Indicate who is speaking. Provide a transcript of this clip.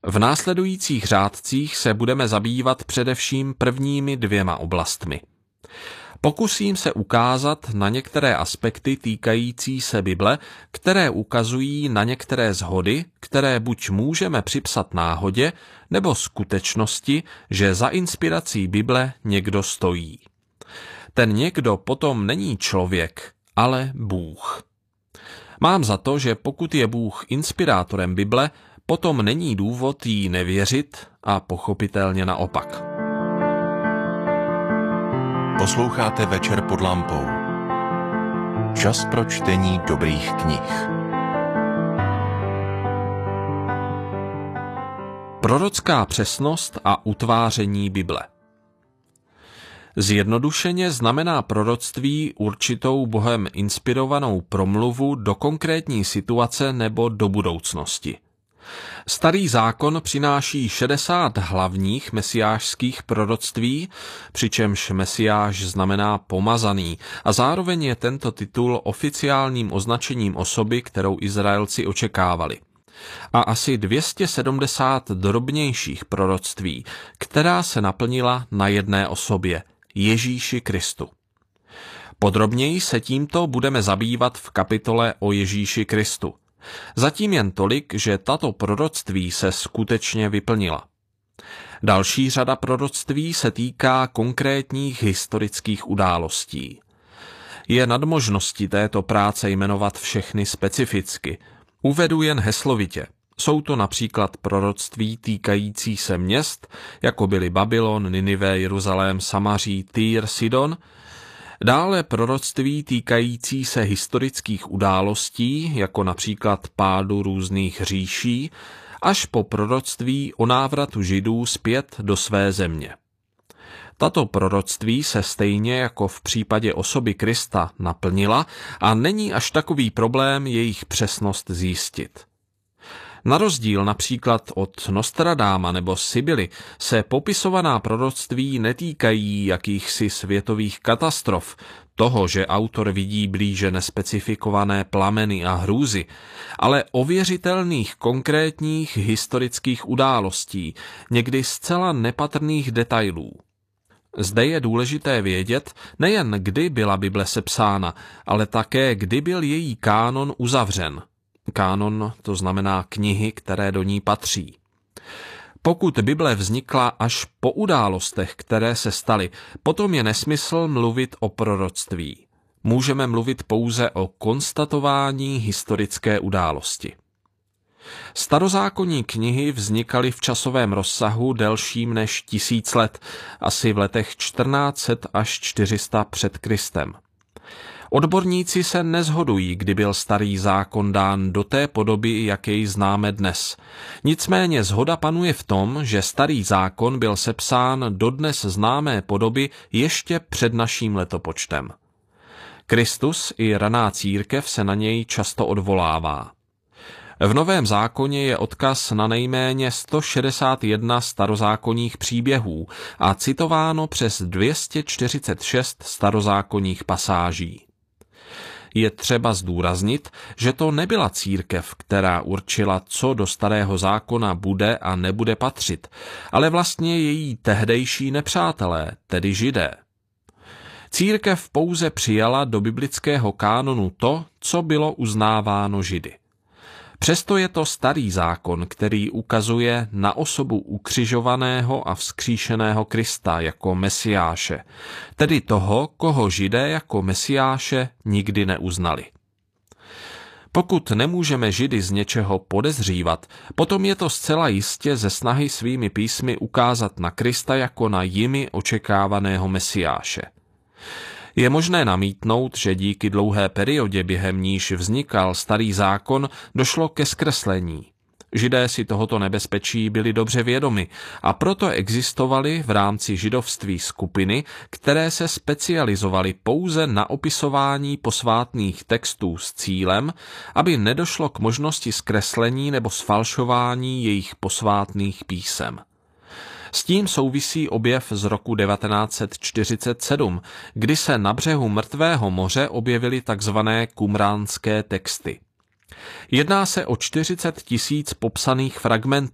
Speaker 1: V následujících řádcích se budeme zabývat především prvními dvěma oblastmi. Pokusím se ukázat na některé aspekty týkající se Bible, které ukazují na některé shody, které buď můžeme připsat náhodě, nebo skutečnosti, že za inspirací Bible někdo stojí. Ten někdo potom není člověk, ale Bůh. Mám za to, že pokud je Bůh inspirátorem Bible, potom není důvod jí nevěřit a pochopitelně naopak.
Speaker 2: Posloucháte Večer pod lampou. Čas pro čtení dobrých knih.
Speaker 1: Prorocká přesnost a utváření Bible. Zjednodušeně znamená proroctví určitou Bohem inspirovanou promluvu do konkrétní situace nebo do budoucnosti. Starý zákon přináší 60 hlavních mesiášských proroctví, přičemž mesiáš znamená pomazaný a zároveň je tento titul oficiálním označením osoby, kterou Izraelci očekávali. A asi 270 drobnějších proroctví, která se naplnila na jedné osobě, Ježíši Kristu. Podrobněji se tímto budeme zabývat v kapitole o Ježíši Kristu. Zatím jen tolik, že tato proroctví se skutečně vyplnila. Další řada proroctví se týká konkrétních historických událostí. Je nad možností této práce jmenovat všechny specificky. Uvedu jen heslovitě. Jsou to například proroctví týkající se měst, jako byly Babylon, Ninive, Jeruzalém, Samaří, Týr, Sidon. Dále proroctví týkající se historických událostí, jako například pádu různých říší, až po proroctví o návratu Židů zpět do své země. Tato proroctví se stejně jako v případě osoby Krista naplnila a není až takový problém jejich přesnost zjistit. Na rozdíl například od Nostradáma nebo Sibily se popisovaná proroctví netýkají jakýchsi světových katastrof, toho, že autor vidí blíže nespecifikované plameny a hrůzy, ale ověřitelných konkrétních historických událostí, někdy zcela nepatrných detailů. Zde je důležité vědět nejen kdy byla Bible sepsána, ale také kdy byl její kánon uzavřen. Kánon to znamená knihy, které do ní patří. Pokud Bible vznikla až po událostech, které se staly, potom je nesmysl mluvit o proroctví. Můžeme mluvit pouze o konstatování historické události. Starozákonní knihy vznikaly v časovém rozsahu delším než 1000 let, asi v letech 1400 až 400 před Kristem. Odborníci se neshodují, kdy byl starý zákon dán do té podoby, jak jej známe dnes. Nicméně shoda panuje v tom, že starý zákon byl sepsán do dnes známé podoby ještě před naším letopočtem. Kristus i raná církev se na něj často odvolává. V Novém zákoně je odkaz na nejméně 161 starozákonních příběhů a citováno přes 246 starozákonních pasáží. Je třeba zdůraznit, že to nebyla církev, která určila, co do starého zákona bude a nebude patřit, ale vlastně její tehdejší nepřátelé, tedy Židé. Církev pouze přijala do biblického kánonu to, co bylo uznáváno Židy. Přesto je to starý zákon, který ukazuje na osobu ukřižovaného a vzkříšeného Krista jako mesiáše, tedy toho, koho Židé jako mesiáše nikdy neuznali. Pokud nemůžeme Židy z něčeho podezřívat, potom je to zcela jistě ze snahy svými písmy ukázat na Krista jako na jimi očekávaného mesiáše. Je možné namítnout, že díky dlouhé periodě, během níž vznikal starý zákon, došlo ke zkreslení. Židé si tohoto nebezpečí byli dobře vědomi a proto existovaly v rámci židovství skupiny, které se specializovaly pouze na opisování posvátných textů s cílem, aby nedošlo k možnosti zkreslení nebo sfalšování jejich posvátných písem. S tím souvisí objev z roku 1947, kdy se na břehu Mrtvého moře objevily takzvané kumránské texty. Jedná se o 40 000 popsaných fragmentů,